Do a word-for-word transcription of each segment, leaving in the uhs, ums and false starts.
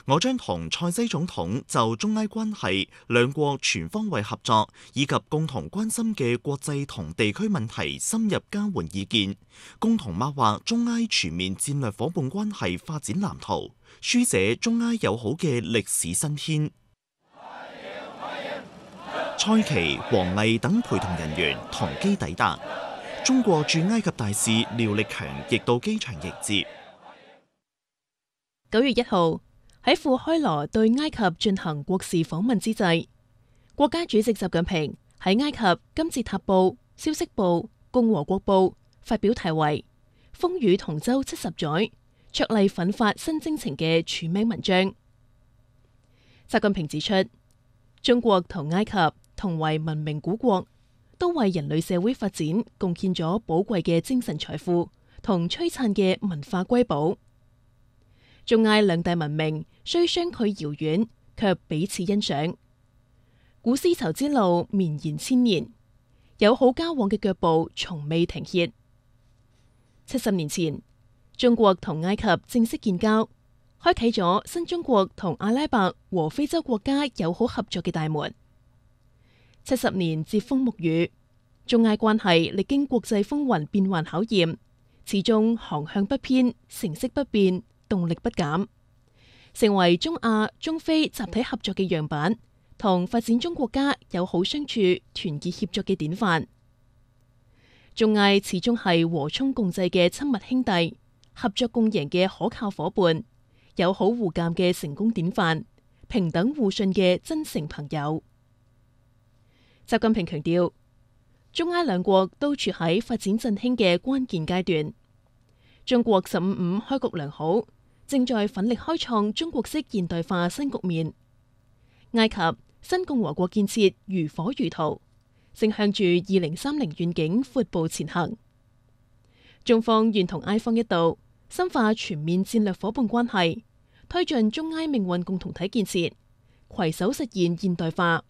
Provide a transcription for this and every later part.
我將同塞西總統就中埃關係、兩國全方位合作以及共同關心嘅國際同地區問題深入交換意見，共同擘畫中埃全面戰略夥伴關係發展藍圖，書寫中埃友好嘅歷史新篇。蔡奇、王毅等陪同人員同機抵達，中國駐埃及大使廖力強亦到機場迎接。 九月一號，喺庫開羅對埃及進行國事訪問之際，國家主席習近平喺埃及金字塔報、消息報、共和國報發表題為《風雨同舟七十載，卓麗奮發新征程》嘅署名文章。習近平指出，中國同埃及同為文明古國，都為人類社會發展貢獻咗寶貴嘅精神財富同璀璨嘅文化瑰寶。中埃兩大文明雖相距遙遠，卻彼此欣賞。古絲綢之路綿延千年，友好交往嘅腳步從未停歇。七十年前，中國同埃及正式建交，開啟咗新中國同阿拉伯和非洲國家友好合作嘅大門。七十年櫛風沐雨，中埃關係歷經國際風雲變幻考驗，始終航向不偏，成色不變，動力不減，成為中亞、中非集體合作嘅樣板，同發展中國家友好相處、團結協作嘅典範。中埃始終係和衷共濟嘅親密兄弟，合作共贏嘅可靠夥伴，友好互鑒嘅成功典範，平等互信嘅真誠朋友。習近平強調，中埃兩國都處喺發展振興嘅關鍵階段，中國十五五開局良好，正在奮力開創中國式現代化新局面。埃及新共和國建設如火如荼，正向住二零三零願景闊步前行。中方願同埃方一道，深化全面戰略夥伴關係，推進中埃命運共同體建設，攜手實現現代化。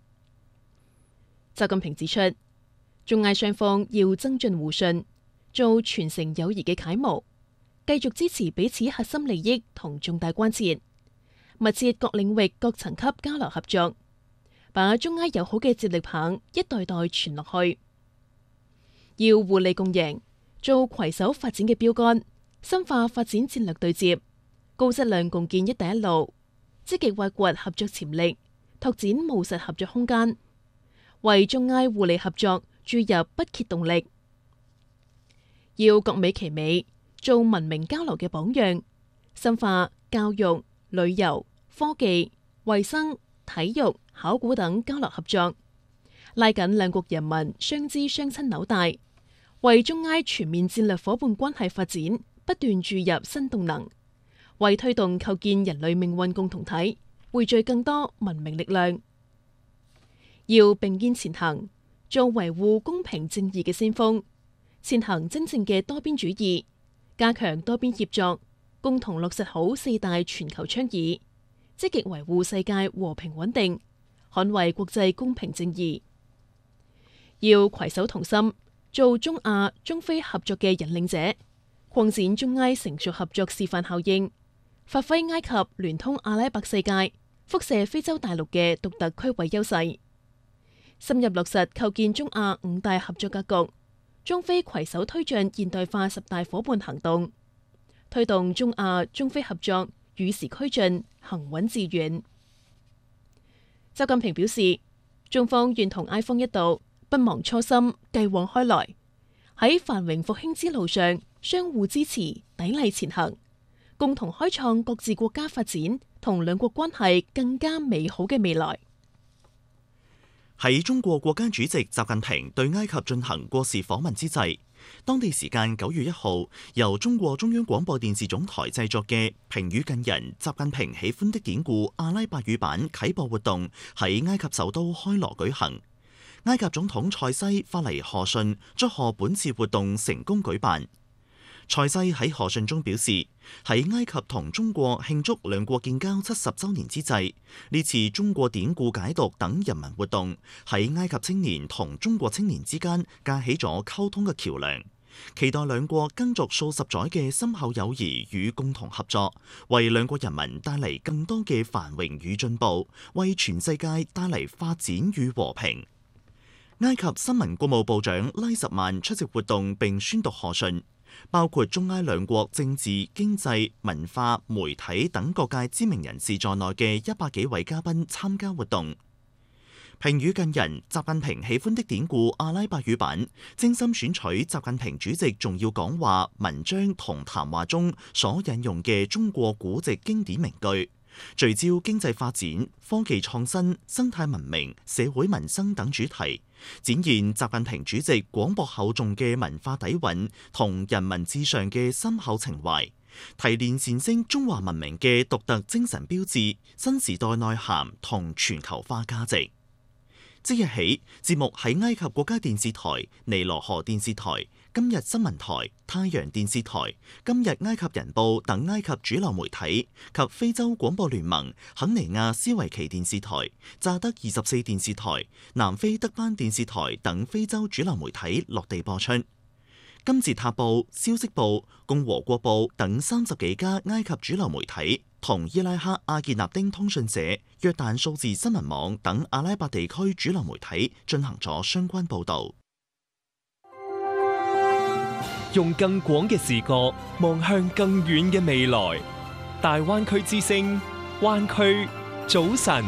習近平指出，中埃雙方要增進互信，做傳承友誼嘅楷模，繼續支持彼此核心利益同重大關切，密切各領域各層級交流合作，把中埃友好嘅接力棒一代代傳落去。要互利共贏，做攜手發展嘅標杆，深化發展戰略對接，高質量共建一帶一路，積極挖掘合作潛力，拓展務實合作空間，為中埃互利合作注入不竭動力。要各美其美，做文明交流嘅榜樣，深化教育、旅遊、科技、衛生、體育、考古等交流合作，拉緊兩國人民相知相親紐帶，為中埃全面戰略夥伴關係發展不斷注入新動能，為推動構建人類命運共同體匯聚更多文明力量。要並肩前行，做維護公平正義嘅先鋒，踐行真正嘅多邊主義，加強多邊協作，共同落實好四大全球倡議，積極維護世界和平穩定，捍衛國際公平正義。要攜手同心，做中亞、中非合作嘅引領者，擴展中埃成熟合作示範效應，發揮埃及聯通阿拉伯世界、輻射非洲大陸嘅獨特區位優勢。深入落實構建中亞五大合作格局，中非攜手推進現代化十大夥伴行動，推動中亞、中非合作與時俱進、行穩致遠。習近平表示，中方願同埃方一道，不忘初心，繼往開來，喺繁榮復興之路上相互支持、砥礪前行，共同開創各自國家發展同兩國關係更加美好嘅未來。 喺中國國家主席習近平對埃及進行國事訪問之際，當地時間九月一號，由中國中央廣播電視總台製作嘅評語近人習近平喜歡的典故阿拉伯語版啟播活動喺埃及首都開羅舉行。埃及總統塞西發嚟賀信，祝賀本次活動成功舉辦。塞西喺賀信中表示，喺埃及同中國慶祝兩國建交七十週年之際，呢次中國典故解讀等人民活動喺埃及青年同中國青年之間架起咗溝通嘅橋樑， 期待兩國耕耘數十載嘅深厚友誼與共同合作，為兩國人民帶嚟更多嘅繁榮與進步，為全世界帶嚟發展與和平。埃及新聞國務部長拉什曼出席活動並宣讀賀信，包括中埃兩國政治、經濟、文化、媒體等各界知名人士在內嘅一百幾位嘉賓參加活動。評語近人，習近平喜歡的典故阿拉伯語版，精心選取習近平主席重要講話、文章同談話中所引用嘅中國古籍經典名句，聚焦經濟發展、科技創新、生態文明、社會民生等主題，展現習近平主席廣博厚重嘅文化底蘊同人民至上嘅深厚情懷，提煉闡釋中華文明嘅獨特精神標誌、新時代內涵同全球化價值。即日起，節目喺埃及國家電視台、尼羅河電視台、今日新聞台、太陽電視台、今日埃及人報等埃及主流媒體及非洲廣播聯盟、肯尼亞斯維奇電視台、乍得二十四電視台、南非德班電視台等非洲主流媒體落地播出。金字塔報、消息報、共和國報等三十幾家埃及主流媒體同伊拉克阿傑納丁通訊社、約旦數字新聞網等阿拉伯地區主流媒體進行咗相關報導。 用更廣嘅視角望向更遠嘅未來，大灣區之聲，灣區早晨。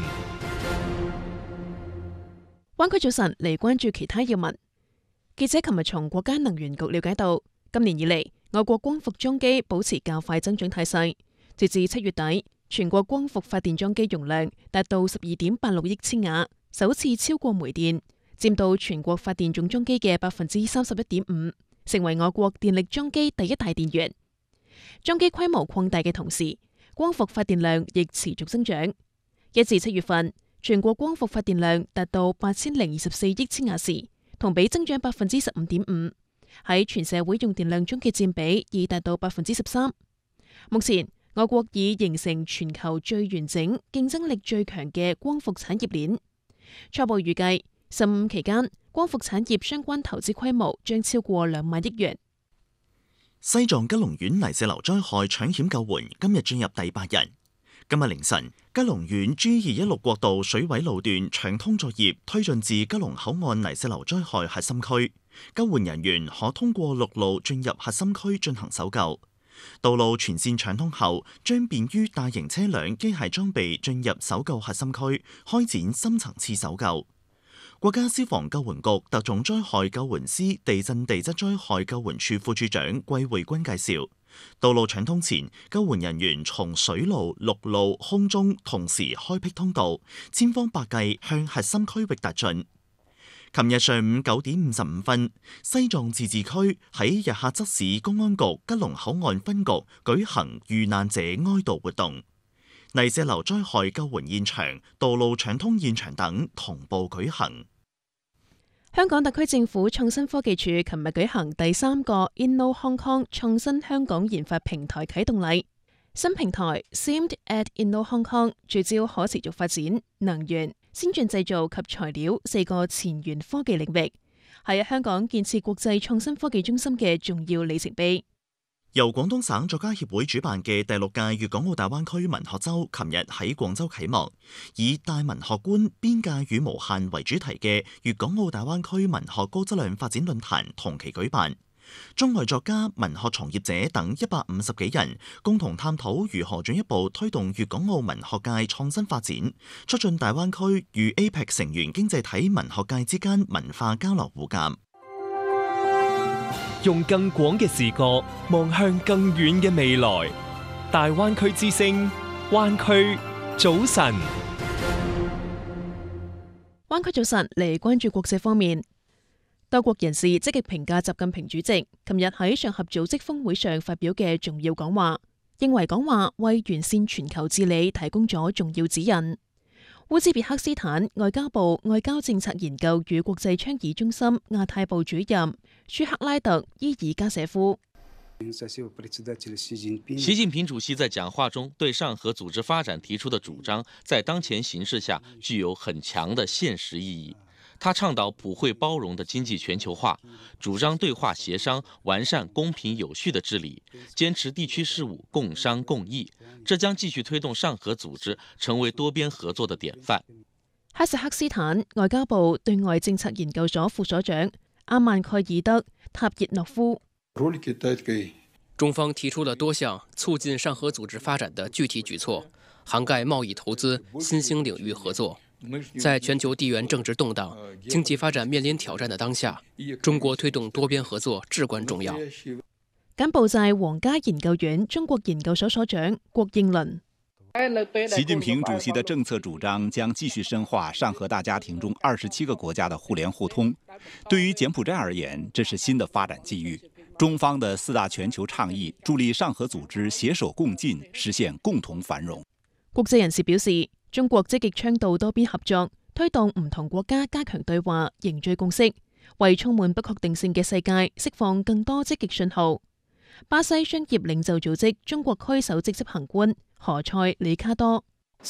灣區早晨嚟關注其他要聞。記者琴日從國家能源局了解到，今年以嚟，我國光伏裝機保持較快增長態勢。截至七月底，全國光伏發電裝機容量達到十二點八六億千瓦，首次超過煤電，佔到全國發電總裝機嘅百分之三十一點五，成為我國電力裝機第一大電源。裝機規模擴大嘅同時，光伏發電量亦持續增長。一至七月份，全國光伏發電量達到八千零二十四億千瓦時，同比增長百分之十五點五，喺全社會用電量中嘅佔比已達到百分之十三。目前，我國已形成全球最完整、競爭力最強嘅光伏產業鏈。初步預計，十五期間，光伏產業相關投資規模將超過兩萬億元。 西藏吉隆縣泥石流災害搶險救援今日進入第八日。今日凌晨，吉隆縣 G 二一六國道水位路段搶通作業推進至吉隆口岸泥石流災害核心區，救援人員可通過陸路進入核心區進行搜救。道路全線搶通後，將便於大型車輛、機械裝備進入搜救核心區，開展深層次搜救。國家消防救援局特種災害救援司地震地質災害救援處副處長季慧君介紹，道路搶通前，救援人員從水路、陸路、空中同時開闢通道，千方百計向核心區域突進。琴日上午九點五十五分，西藏自治區喺日喀則市公安局吉隆口岸分局舉行遇難者哀悼活動，泥石流災害救援現場、道路搶通現場等同步舉行。 香港特區政府創新科技處琴日舉行第三個 Inno Hong Kong 創新香港研發平台啟動禮。新平台 Seamed at Inno Hong Kong 聚焦可持續發展、能源、先進製造及材料四個前沿科技領域，係香港建設國際創新科技中心嘅重要里程碑。 由廣東省作家協會主辦嘅第六屆粵港澳大灣區文學週，琴日喺廣州啟幕，以大文學觀、邊界與無限為主題嘅粵港澳大灣區文學高質量發展論壇同期舉辦。中外作家、文學從業者等一百五十幾人共同探討如何進一步推動粵港澳文學界創新發展，促進大灣區與 A P E C 成員經濟體文學界之間文化交流互鑑。 用更廣嘅視角望向更遠嘅未來，大灣區之聲，灣區早晨。 灣區早晨嚟關注國際方面。多國人士積極評價習近平主席琴日喺上合組織峰會上發表嘅重要講話，認為講話為完善全球治理提供咗重要指引。烏茲別克斯坦外交部外交政策研究與國際倡議中心亞太部主任舒克拉特伊爾加舍夫。 習近平主席在講話中對上合組織發展提出的主張，在當前形勢下具有很強的現實意義。 他倡導普惠包容的經濟全球化，主張對話協商，完善公平有序的治理，堅持地區事務共商共議。這將繼續推動上合組織成為多邊合作的典範。 哈薩克斯坦外交部對外政策研究所副所長阿曼蓋爾德塔熱諾夫， 中方提出了多項促進上合組織發展的具體舉措，涵蓋貿易投資、新興領域合作。在全球地緣政治動盪、經濟發展面臨挑戰的當下，中國推動多邊合作至關重要。 柬埔寨皇家研究院中國研究所所長郭應倫。 習近平主席的政策主張將繼續深化上合大家庭中二十七個國家的互聯互通。對於柬埔寨而言，這是新的發展機遇。中方的四大全球倡議助力上合組織攜手共進，實現共同繁榮。 國際人士表示，中國積極倡導多邊合作，推動唔同國家加強對話，凝聚共識，為充滿不確定性嘅世界釋放更多積極信號。巴西商業領袖組織中國區首席執行官何塞里卡多。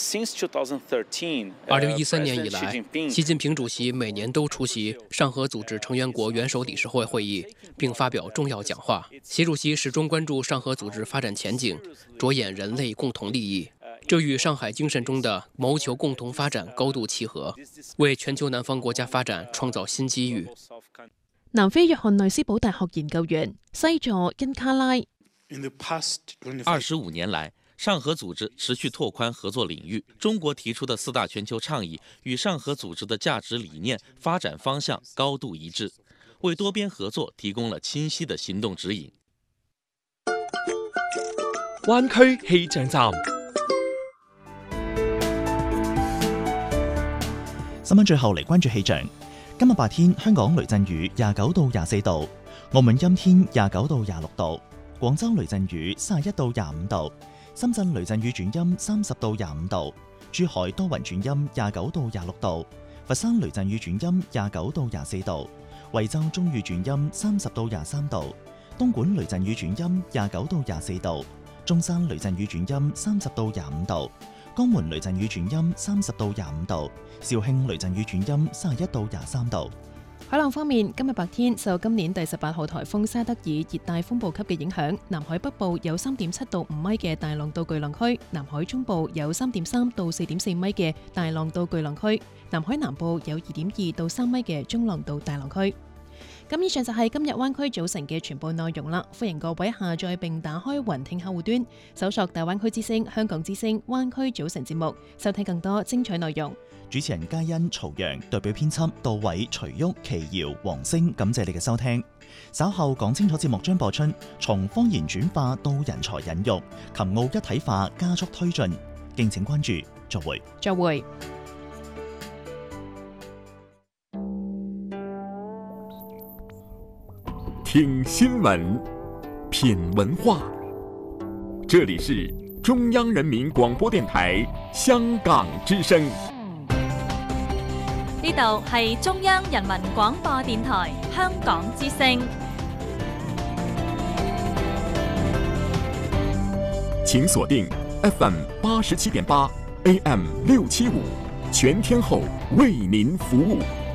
二零一三年以來，習近平主席每年都出席上合組織成員國元首理事會會議，並發表重要講話。習主席始終關注上合組織發展前景，着眼人類共同利益，這與上海精神中的謀求共同發展高度契合，為全球南方國家發展創造新機遇。 南非約翰內斯堡大學研究員西佐恩卡拉。 二十五年來，上合組織持續拓寬合作領域，中國提出的四大全球倡議與上合組織的價值理念、發展方向高度一致，為多邊合作提供了清晰的行動指引。 灣區氣象站。 新聞最後嚟關注氣象。今日白天香港雷陣雨廿九到廿四度，澳門陰天廿九到廿六度，廣州雷陣雨三十一到廿五度，深圳雷陣雨轉陰三十到廿五度，珠海多雲轉陰廿九到廿六度，佛山雷陣雨轉陰廿九到廿四度，惠州中雨轉陰三十到廿三度，東莞雷陣雨轉陰廿九到廿四度，中山雷陣雨轉陰三十到廿五度，江門雷陣雨轉陰三十到廿五度，肇慶雷陣雨轉陰三十一到廿三度。 海浪方面，今日白天受今年第十八號颱風沙德爾熱帶風暴級嘅影響，南海北部有三點七到五米嘅大浪到巨浪區，南海中部有三點三到四點四米嘅大浪到巨浪區，南海南部有二點二到三米嘅中浪到大浪區。咁以上就係今日灣區早晨嘅全部內容啦，歡迎各位下載並打開雲聽客戶端，搜索大灣區之聲、香港之聲、灣區早晨節目，收聽更多精彩內容。 主持人嘉欣、曹陽，代表編輯杜偉、徐旭、奇瑤、黃星，感謝你嘅收聽。稍後講清楚節目將播出，從方言轉化到人才引育，琴澳一體化加速推進，敬請關注。再會。 再會。 聽新聞，品文化，這裡是中央人民廣播電台香港之聲。 呢度係中央人民廣播電台香港之聲。 請鎖定 F M 八十七點八 A M 六七五，全天候為您服務。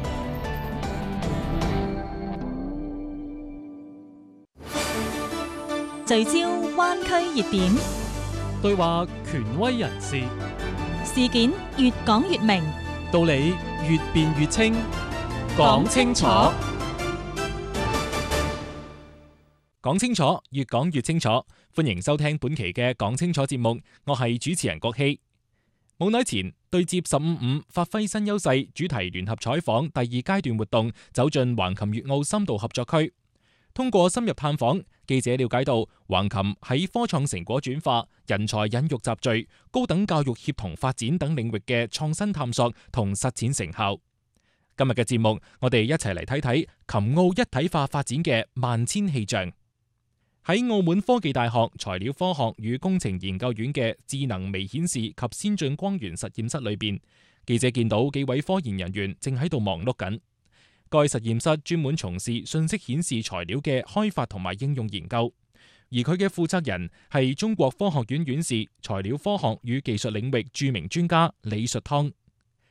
聚焦灣區熱點， 對話權威人士， 事件越講越明， 道理越辯越清，講清楚，講清楚，越講越清楚。歡迎收聽本期嘅講清楚節目，我係主持人郭希。冇耐前對接十五五發揮新優勢主題聯合採訪第二階段活動走進橫琴粵澳深度合作區。通過深入探訪，記者了解到橫琴喺科創成果轉化、人才引育集聚、高等教育協同發展等領域嘅創新探索同實踐成效。今日嘅節目，我哋一齊嚟睇睇琴澳一體化發展嘅萬千氣象。喺澳門科技大學材料科學與工程研究院嘅智能微顯示及先進光源實驗室裏邊，記者見到幾位科研人員正喺度忙碌緊。該實驗室專門從事信息顯示材料嘅開發同埋應用研究，而佢嘅負責人係中國科學院院士、材料科學與技術領域著名專家李術湯。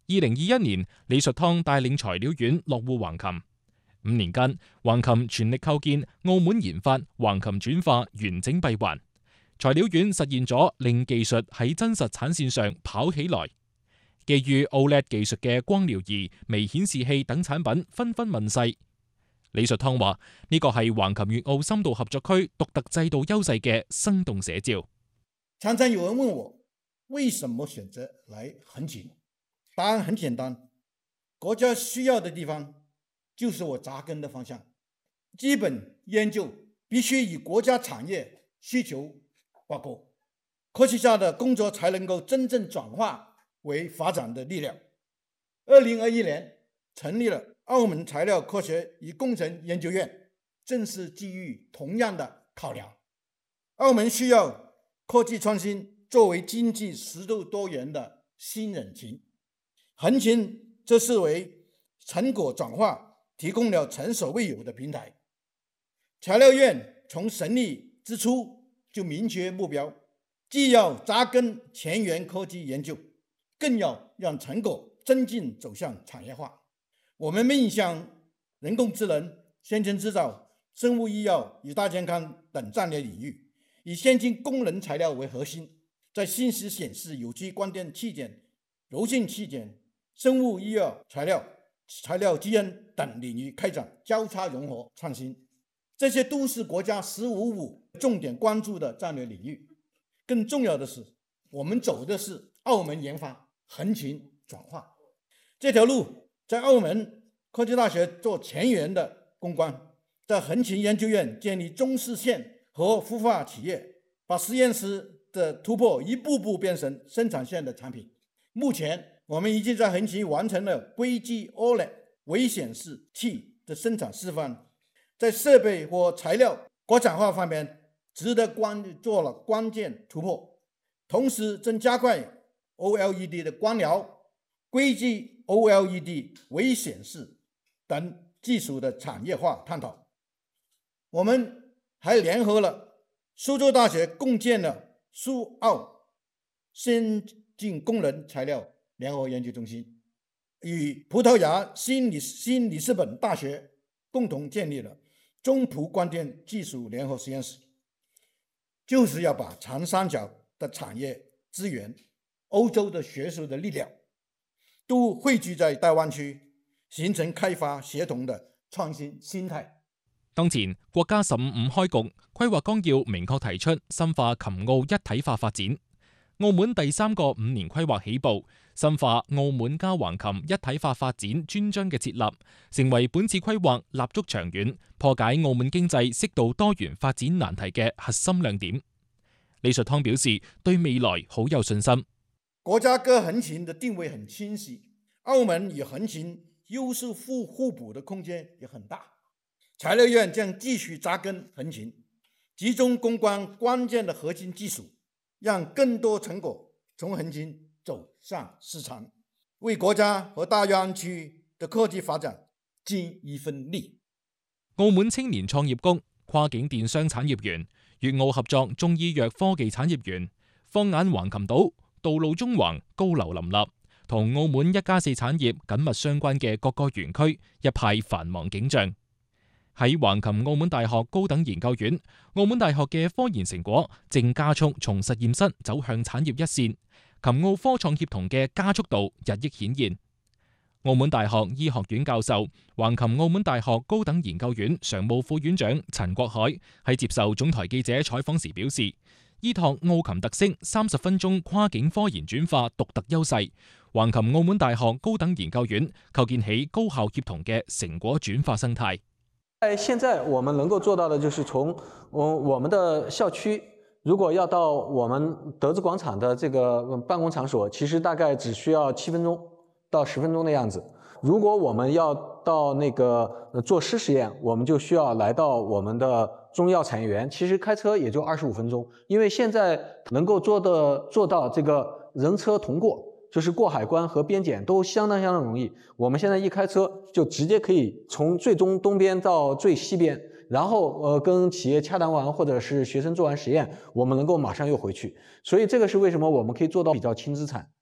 二零二一年，李術湯帶領材料院落戶橫琴。五年間，橫琴全力構建澳門研發橫琴轉化完整閉環，材料院實現咗令技術喺真實產線上跑起來。基於 O L E D 技術嘅光療儀、微顯示器等產品紛紛問世。李術湯話：呢個係橫琴粵澳深度合作區獨特制度優勢嘅生動寫照。 常常有人問我，為什麼選擇來橫琴？答案很簡單，國家需要的地方就是我扎根的方向。基本研究必須與國家產業需求掛鈎，科學家的工作才能夠真正轉化為發展的力量。二零二一年成立了澳門材料科學與工程研究院，正是基於同樣的考量。澳門需要科技創新作為經濟適度多元的新引擎，橫琴則是為成果轉化提供了前所未有的平台。材料院從成立之初就明確目標，既要扎根前沿科技研究，更要讓成果真正走向產業化。我們面向人工智能、先進製造、生物醫藥與大健康等戰略領域，以先進功能材料為核心，在信息顯示、有機光電器件、柔性器件、生物醫藥材料、材料基因等領域開展交叉融合創新。這些都是國家十五五重點關注的戰略領域。更重要的是，我們走的是澳門研發橫琴轉化這條路，在澳門科技大學做前沿的攻關，在橫琴研究院建立中試線和孵化企業，把實驗室的突破一步步變成生產線的產品。目前我們已經在橫琴完成了硅基 O L E D 微顯示器的生產示範，在設備和材料國產化方面值得關做了關鍵突破，同時正加快 O L E D 的光療、硅基 O L E D 微顯示等技術的產業化探討。我們還聯合了蘇州大學，共建了蘇澳先進功能材料聯合研究中心，與葡萄牙新里新里斯本大學共同建立了中葡光電技術聯合實驗室，就是要把長三角的產業資源、歐洲的學術的力量都匯聚在大灣區，形成開發協同的創新心態。 當前國家十五五開局規劃綱要明確提出深化琴澳一體化發展，澳門第三個五年規劃起步，深化澳門加橫琴一體化發展專章嘅設立，成為本次規劃立足長遠、破解澳門經濟適度多元發展難題嘅核心亮點。李術湯表示對未來好有信心。 國家跟橫琴的定位很清晰，澳門與橫琴優勢互互補的空間也很大。材料院將繼續扎根橫琴，集中攻關關鍵的核心技術，讓更多成果從橫琴走向市場，為國家和大灣區的科技發展盡一份力。 澳門青年創業谷、跨境電商產業園、粵澳合作中醫藥科技產業園、放眼橫琴島、道路中橫、高樓林立，同澳門一加四產業緊密相關嘅各個園區，一派繁忙景象。喺橫琴澳門大學高等研究院，澳門大學嘅科研成果正加速從實驗室走向產業一線，琴澳科創協同嘅加速度日益顯現。澳門大學醫學院教授、橫琴澳門大學高等研究院常務副院長陳國海喺接受總台記者採訪時表示，依託澳琴特色，三十分鐘跨境科研轉化獨特優勢，橫琴澳門大學高等研究院構建起高效協同嘅成果轉化生態。 在現在我們能夠做到的就是從我我們的校區，如果要到我們德資廣場的這個辦公場所，其實大概只需要七分鐘到十分鐘的樣子。如果我們要到那個做濕實驗，我們就需要來到我們的中藥產業園，其實開車也就二十五分鐘。因為現在能夠做的做到這個人車同過，就是過海關和邊檢都相當相當容易。我們現在一開車就直接可以從最東東邊到最西邊，然後呃跟企業洽談完或者是學生做完實驗，我們能夠馬上又回去。所以這個是為什麼我們可以做到比較輕資產。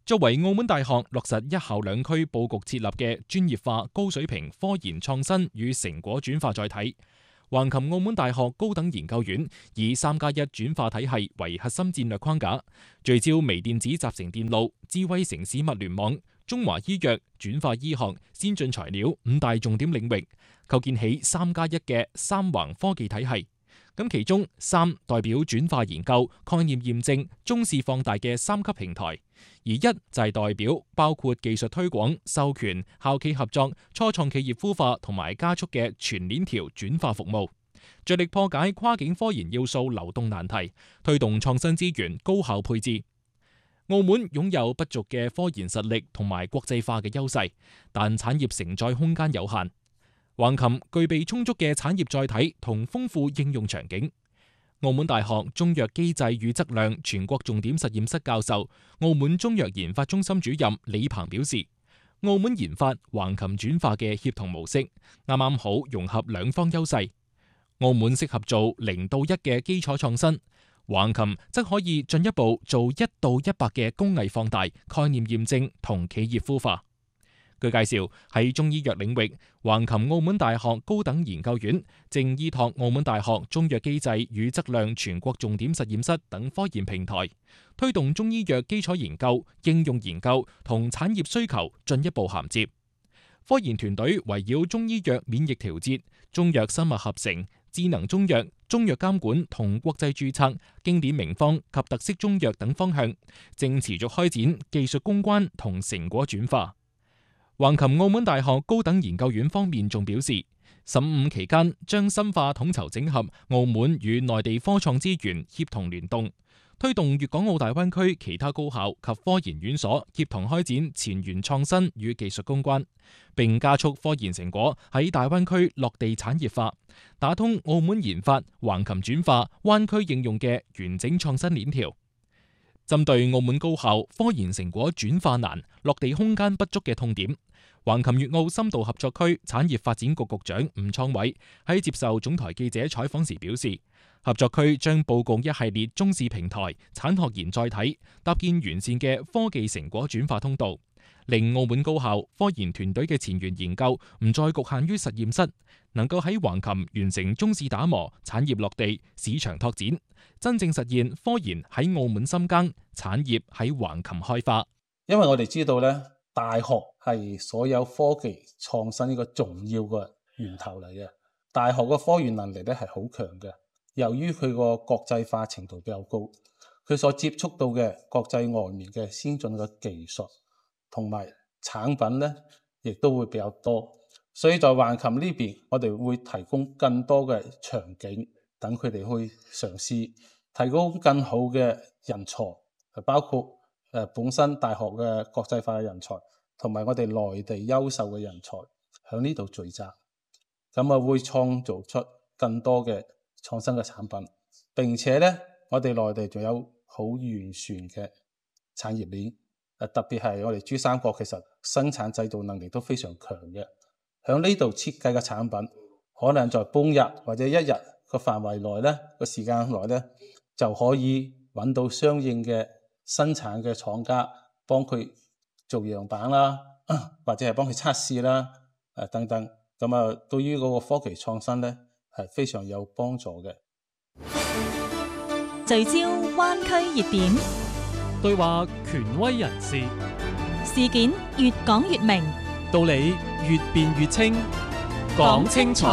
作為澳門大學落實一校兩區佈局設立嘅專業化高水平科研創新與成果轉化載體，橫琴澳門大學高等研究院以三加一轉化體系為核心戰略框架，聚焦微電子集成電路、智慧城市物聯網、中華醫藥、轉化醫學、先進材料五大重點領域，構建起三加一嘅三橫科技體系。咁其中三代表轉化研究、概念驗證、中試放大嘅三級平台，而一就係代表包括技術推廣、授權、校企合作、初創企業孵化同埋加速嘅全鏈條轉化服務，着力破解跨境科研要素流動難題，推動創新資源高效配置。澳門擁有不俗嘅科研實力同埋國際化嘅優勢，但產業承載空間有限。橫琴具備充足嘅產業載體同豐富應用場景。澳門大學中藥機制與質量全國重點實驗室教授、澳門中藥研發中心主任李鵬表示，澳門研發橫琴轉化嘅協同模式，啱啱好融合兩方優勢。澳門適合做零到一嘅基礎創新，橫琴則可以進一步做一到一百嘅工藝放大、概念驗證同企業孵化。據介紹，喺中醫藥領域，橫琴澳門大學高等研究院正依託澳門大學中藥機制與質量全國重點實驗室等科研平台，推動中醫藥基礎研究、應用研究同產業需求進一步銜接。科研團隊圍繞中醫藥免疫調節、中藥生物合成、智能中藥、中藥監管同國際註冊、經典名方及特色中藥等方向，正持續開展技術攻關同成果轉化。橫琴澳門大學高等研究院方面仲表示，十五期間將深化統籌整合澳門與內地科創資源協同聯動，推動粵港澳大灣區其他高校及科研院所協同開展前沿創新與技術攻關，並加速科研成果喺大灣區落地產業化，打通澳門研發、橫琴轉化、灣區應用嘅完整創新鏈條。針對澳門高校科研成果轉化難、落地空間不足嘅痛點，橫琴粵澳深度合作區產業發展局局長吳創偉喺接受總台記者採訪時表示，合作區將佈局一系列中試平台、產學研載體，搭建完善嘅科技成果轉化通道，令澳門高校科研團隊嘅前沿研究唔再局限於實驗室，能夠喺橫琴完成中試打磨、產業落地、市場拓展，真正實現科研喺澳門深耕，產業喺橫琴開花。 因為我哋知道咧，大學係所有科技創新一個重要嘅源頭嚟嘅。大學嘅科研能力咧係好強嘅，由於佢個國際化程度比較高，佢所接觸到嘅國際外面嘅先進嘅技術同埋產品咧，亦都會比較多。所以在橫琴呢邊，我哋會提供更多嘅場景，等佢哋去嘗試，提供更好嘅人才，包括誒本身大學嘅國際化嘅人才，同埋我哋內地優秀嘅人才喺呢度聚集，咁啊會創造出更多嘅創新嘅產品。並且咧，我哋內地仲有好完善嘅產業鏈，誒特別係我哋珠三角其實生產製造能力都非常強嘅。喺呢度設計嘅產品，可能在半日或者一日個範圍內咧，個時間內咧，就可以揾到相應嘅生產嘅廠家幫佢做樣板啦，或者係幫佢測試啦，誒等等。咁啊，對於嗰個科技創新咧，係非常有幫助嘅。 聚焦灣區熱點， 對話權威人士， 事件越講越明， 道理越辯越清，講清楚。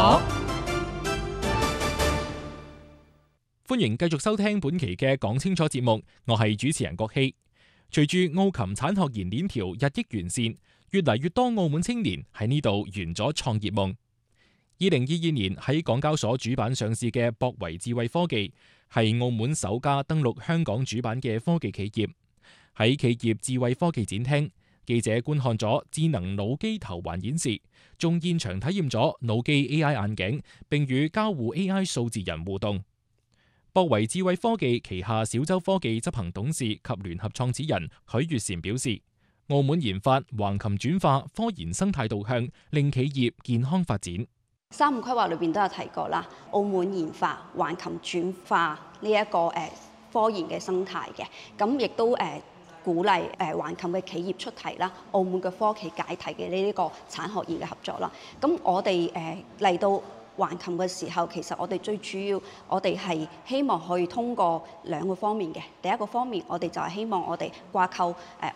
歡迎繼續收聽本期嘅講清楚節目，我係主持人郭希。隨住澳琴產學研鏈條日益完善，越嚟越多澳門青年喺呢度圓咗創業夢。二零二二年喺港交所主板上市嘅博維智慧科技，係澳門首家登陸香港主板嘅科技企業。喺企業智慧科技展廳，記者觀看咗智能腦機頭環演示，仲現場體驗咗腦機 A I 眼鏡，並與交互 A I 數字人互動。博維智慧科技旗下小洲科技執行董事及聯合創始人許月嬋表示，澳門研發橫琴轉化科研生態導向，令企業健康發展。 三五規劃裏邊都有提過啦，澳門研發橫琴轉化呢一個誒科研嘅生態嘅，咁亦都誒鼓勵誒橫琴嘅企業出題啦，澳門嘅科企解題嘅呢呢個產學研嘅合作啦。咁我哋誒嚟到橫琴嘅時候，其實我哋最主要，我哋係希望可以通過兩個方面嘅。第一個方面，我哋就係希望我哋掛鈎誒